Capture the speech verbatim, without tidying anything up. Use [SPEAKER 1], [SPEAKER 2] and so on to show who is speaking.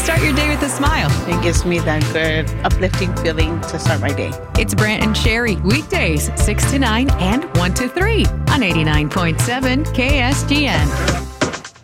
[SPEAKER 1] Start your day with a smile.
[SPEAKER 2] It gives me that good, uplifting feeling to start my day.
[SPEAKER 1] It's Brant and Sherry, weekdays, six to nine and one to three on eighty-nine point seven K S G N.